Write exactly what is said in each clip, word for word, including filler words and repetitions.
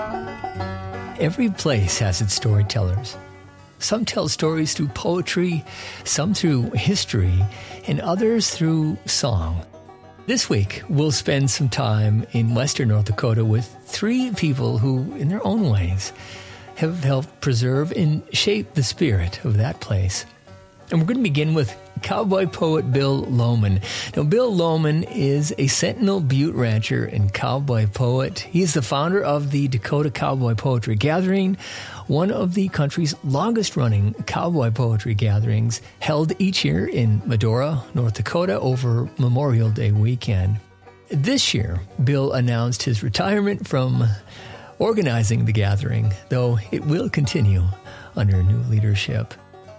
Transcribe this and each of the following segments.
Every place has its storytellers. Some tell stories through poetry, some through history, and others through song. This week, we'll spend some time in western North Dakota with three people who, in their own ways, have helped preserve and shape the spirit of that place. And we're going to begin with cowboy poet Bill Lohman. Now, Bill Lohman is a Sentinel Butte rancher and cowboy poet. He is the founder of the Dakota Cowboy Poetry Gathering, one of the country's longest-running cowboy poetry gatherings, held each year in Medora, North Dakota, over Memorial Day weekend. This year, Bill announced his retirement from organizing the gathering, though it will continue under new leadership.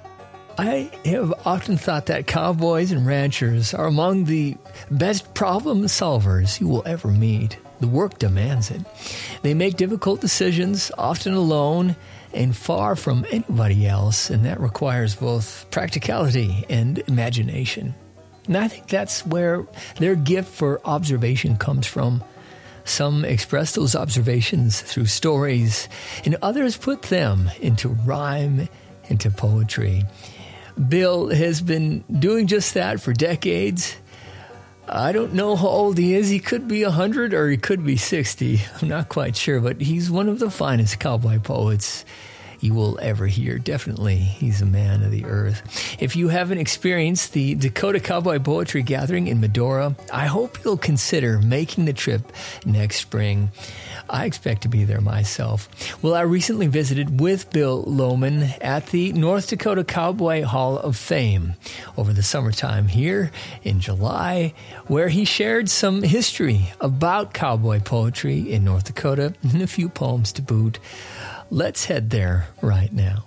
I have often thought that cowboys and ranchers are among the best problem solvers you will ever meet. The work demands it. They make difficult decisions, often alone and far from anybody else, and that requires both practicality and imagination. And I think that's where their gift for observation comes from. Some express those observations through stories, and others put them into rhyme, into poetry. Bill has been doing just that for decades. I don't know how old he is. He could be one hundred or he could be sixty. I'm not quite sure, but he's one of the finest cowboy poets you will ever hear. Definitely, he's a man of the earth. If you haven't experienced the Dakota Cowboy Poetry Gathering in Medora, I hope you'll consider making the trip next spring. I expect to be there myself. Well, I recently visited with Bill Lohman at the North Dakota Cowboy Hall of Fame over the summertime here in July, where he shared some history about cowboy poetry in North Dakota and a few poems to boot. Let's head there right now.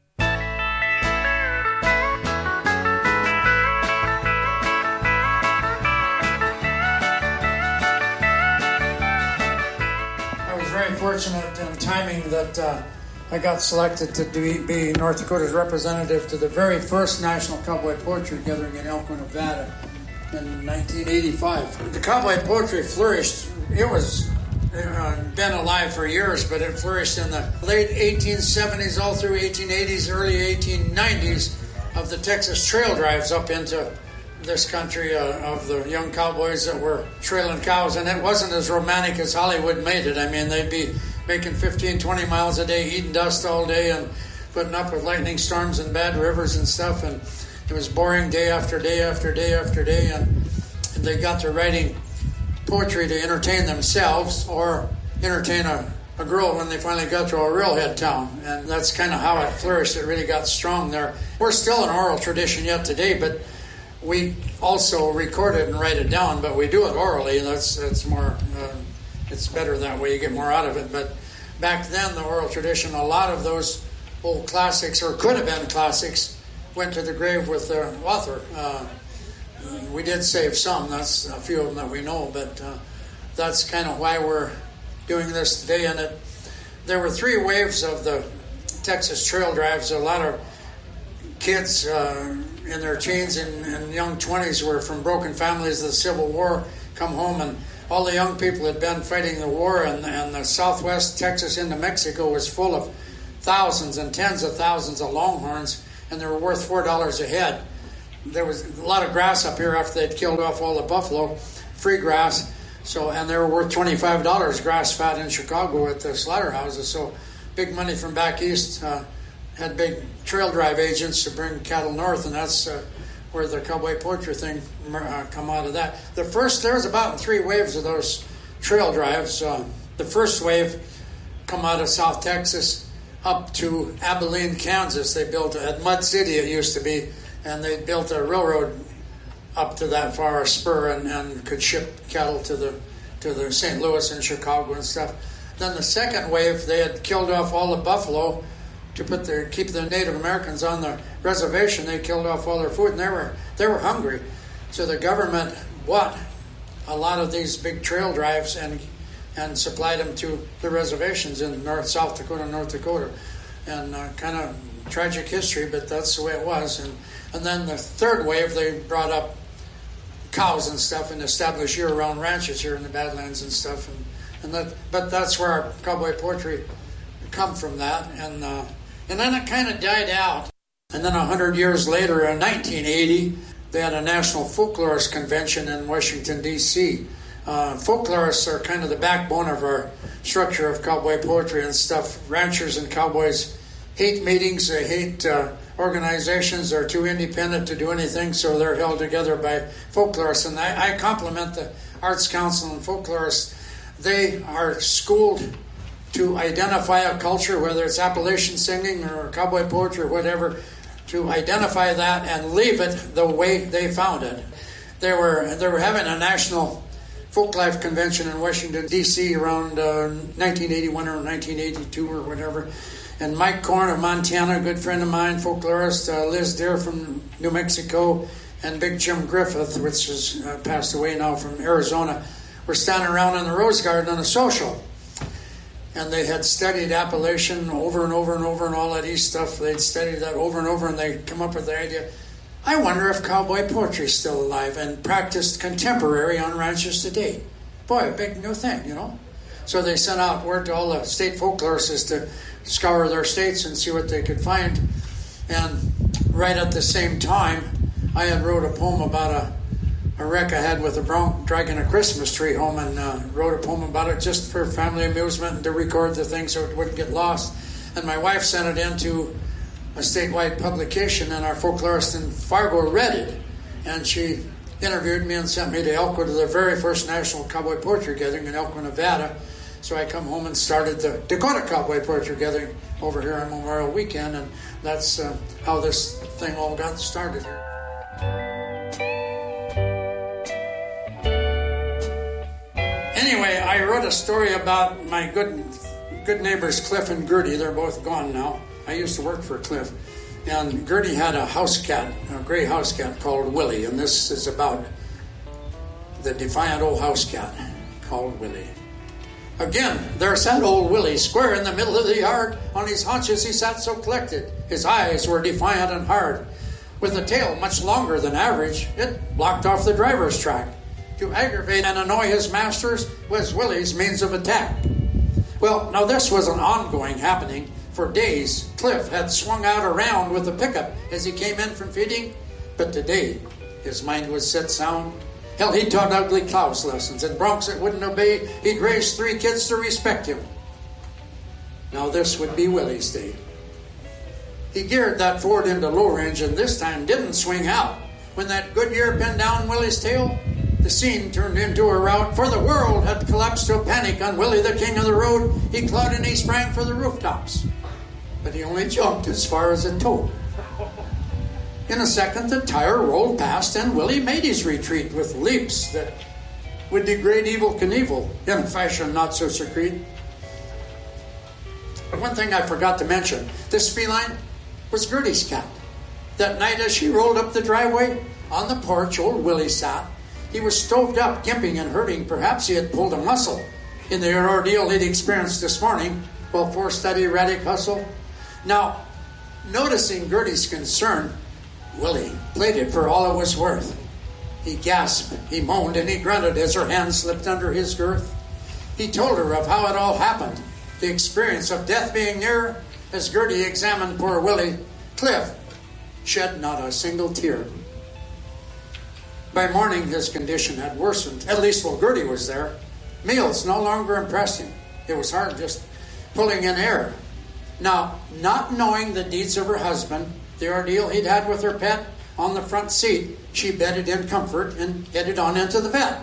Fortunate in timing that uh, I got selected to do, be North Dakota's representative to the very first National Cowboy Poetry Gathering in Elko, Nevada in nineteen eighty-five. The cowboy poetry flourished. It was uh, been alive for years, but it flourished in the late eighteen seventies all through eighteen eighties, early eighteen nineties of the Texas trail drives up into this country uh, of the young cowboys that were trailing cows, and it wasn't as romantic as Hollywood made it. I mean, they'd be making fifteen, twenty miles a day, eating dust all day, and putting up with lightning storms and bad rivers and stuff, and it was boring day after day after day after day, and, and they got to writing poetry to entertain themselves or entertain a, a girl when they finally got to a railhead town, and that's kind of how it flourished. It really got strong there. We're still an oral tradition yet today, but we also record it and write it down, but we do it orally. That's that's more, uh, it's better that way. You get more out of it. But back then, the oral tradition, a lot of those old classics, or could have been classics, went to the grave with their author. Uh, we did save some. That's a few of them that we know, but uh, that's kind of why we're doing this today. And it, there were three waves of the Texas trail drives. A lot of kids uh, in their teens and, and young twenties were from broken families of the Civil War, come home, and all the young people had been fighting the war, and, and the southwest Texas into Mexico was full of thousands and tens of thousands of longhorns, and they were worth four dollars a head. There was a lot of grass up here after they'd killed off all the buffalo, free grass, so and they were worth twenty-five dollars grass fat in Chicago at the slaughterhouses, so big money from back east. Uh, had big trail drive agents to bring cattle north, and that's uh, where the cowboy poetry thing uh, come out of that. The first, there was about three waves of those trail drives. Uh, the first wave come out of South Texas up to Abilene, Kansas. They built, at Mud City it used to be, and they built a railroad up to that far, a spur, and, and could ship cattle to the to the Saint Louis and Chicago and stuff. Then the second wave, they had killed off all the buffalo to put their keep the Native Americans on the reservation. They killed off all their food, and they were they were hungry. So the government bought a lot of these big trail drives and and supplied them to the reservations in North, South Dakota, North Dakota, and uh, kind of tragic history, but that's the way it was. And and then the third wave, they brought up cows and stuff and established year-round ranches here in the Badlands and stuff, and And that, but that's where our cowboy poetry come from that. And uh, and then it kind of died out. And then a hundred years later, in nineteen eighty, they had a National Folklorist Convention in Washington, D C Uh, folklorists are kind of the backbone of our structure of cowboy poetry and stuff. Ranchers and cowboys hate meetings, they hate uh, organizations, they're too independent to do anything, so they're held together by folklorists. And I, I compliment the Arts Council and folklorists. They are schooled to identify a culture, whether it's Appalachian singing or cowboy poetry or whatever, to identify that and leave it the way they found it. They were they were having a national folklife convention in Washington, D C around uh, nineteen eighty-one or nineteen eighty-two or whatever. And Mike Korn of Montana, a good friend of mine, folklorist, uh, Liz Deer from New Mexico, and Big Jim Griffith, which has uh, passed away now, from Arizona, were standing around in the Rose Garden on a social. And they had studied Appalachian over and over and over and all that East stuff. They'd studied that over and over, and they'd come up with the idea, I wonder if cowboy poetry is still alive, and practiced contemporary on ranches today. Boy, a big new thing, you know. So they sent out word to all the state folklorists to scour their states and see what they could find. And right at the same time, I had wrote a poem about a, a wreck I had with a bronc dragging a Christmas tree home, and uh, wrote a poem about it just for family amusement and to record the thing so it wouldn't get lost. And my wife sent it into a statewide publication, and our folklorist in Fargo read it. And she interviewed me and sent me to Elko to the very first National Cowboy Poetry Gathering in Elko, Nevada. So I come home and started the Dakota Cowboy Poetry Gathering over here on Memorial Weekend, and that's uh, how this thing all got started here. Anyway, I wrote a story about my good good neighbors Cliff and Gertie. They're both gone now. I used to work for Cliff. And Gertie had a house cat, a gray house cat called Willie. And this is about the defiant old house cat called Willie. Again, there sat old Willie, square in the middle of the yard. On his haunches he sat so collected. His eyes were defiant and hard. With a tail much longer than average, it blocked off the driver's track. To aggravate and annoy his masters was Willie's means of attack. Well, now this was an ongoing happening. For days, Cliff had swung out around with a pickup as he came in from feeding, but today his mind was set sound. Hell, he taught ugly Klaus lessons, and broncs that wouldn't obey, he'd raised three kids to respect him. Now this would be Willie's day. He geared that Ford into low range, and this time didn't swing out. When that Goodyear pinned down Willie's tail, the scene turned into a rout, for the world had collapsed to a panic on Willie, the king of the road. He clawed and he sprang for the rooftops, but he only jumped as far as a toe. In a second, the tire rolled past, and Willie made his retreat with leaps that would degrade Evel Knievel in a fashion not so secret. But one thing I forgot to mention, this feline was Gertie's cat. That night as she rolled up the driveway, on the porch old Willie sat. He was stoved up, gimping and hurting. Perhaps he had pulled a muscle in the ordeal he'd experienced this morning while forced that erratic hustle. Now, noticing Gertie's concern, Willie played it for all it was worth. He gasped, he moaned, and he grunted as her hand slipped under his girth. He told her of how it all happened, the experience of death being near. As Gertie examined poor Willie, Cliff shed not a single tear. By morning, his condition had worsened, at least while Gertie was there. Meals no longer impressed him. It was hard just pulling in air. Now, not knowing the deeds of her husband, the ordeal he'd had with her pet on the front seat, she bedded in comfort and headed on into the vet.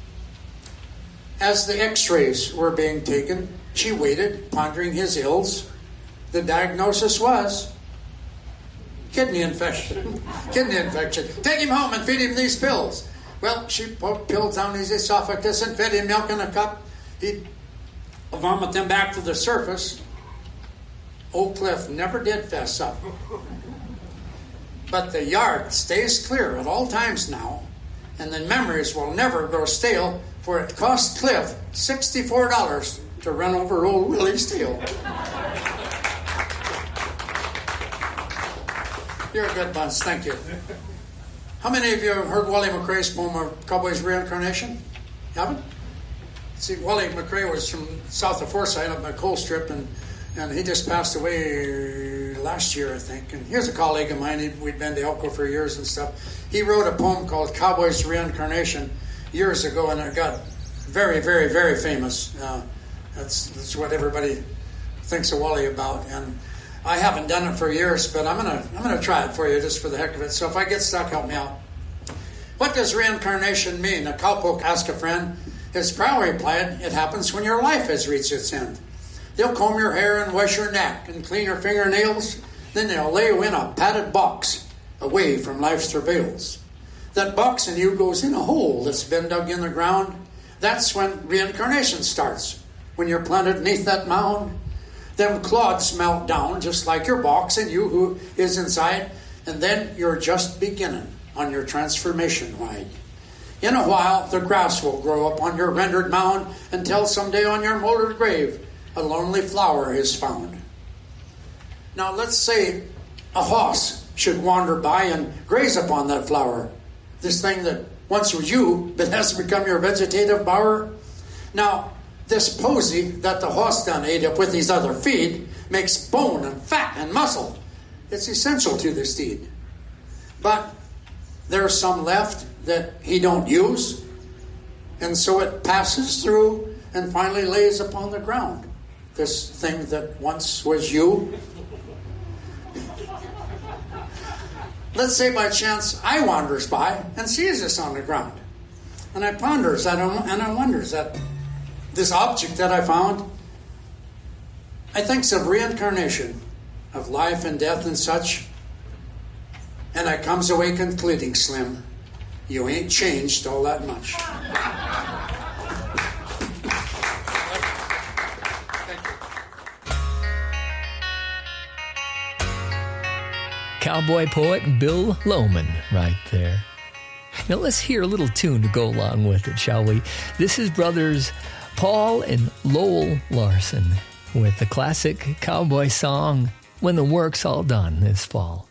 As the x-rays were being taken, she waited, pondering his ills. The diagnosis was kidney infection. Kidney infection. Take him home and feed him these pills. Well, she poked pills down his esophagus and fed him milk in a cup. He'd vomit them back to the surface. Old Cliff never did fess up. But the yard stays clear at all times now, and the memories will never grow stale, for it cost Cliff sixty-four dollars to run over old Willie's tail. You're a good bunch, thank you. How many of you have heard Wally McRae's poem of Cowboy's Reincarnation? You haven't? See, Wally McRae was from south of Forsyth up by Coal Strip, and, and he just passed away last year, I think. And here's a colleague of mine. He, we'd been to Elko for years and stuff. He wrote a poem called Cowboy's Reincarnation years ago, and it got very, very, very famous. Uh, that's, that's what everybody thinks of Wally about. And I haven't done it for years, but I'm gonna I'm gonna try it for you just for the heck of it. So if I get stuck, help me out. What does reincarnation mean? A cowpoke asked a friend. His pal replied, it happens when your life has reached its end. They'll comb your hair and wash your neck and clean your fingernails. Then they'll lay you in a padded box away from life's travails. That box in you goes in a hole that's been dug in the ground. That's when reincarnation starts. When you're planted beneath that mound, them clods melt down just like your box and you who is inside. And then you're just beginning on your transformation ride. In a while, the grass will grow up on your rendered mound until someday on your molded grave, a lonely flower is found. Now, let's say a horse should wander by and graze upon that flower, this thing that once was you, but has become your vegetative bower. Now, this posy that the horse done ate up with his other feed makes bone and fat and muscle. It's essential to the steed. But there's some left that he don't use, and so it passes through and finally lays upon the ground, this thing that once was you. Let's say by chance I wanders by and sees this on the ground, and I ponders that and I wonders that this object that I found, I thinks of reincarnation, of life and death and such, and I comes away concluding, Slim, you ain't changed all that much. Cowboy poet Bill Lohman right there. Now let's hear a little tune to go along with it, shall we? This is brothers Paul and Lowell Larson with the classic cowboy song, When the Work's All Done, this fall.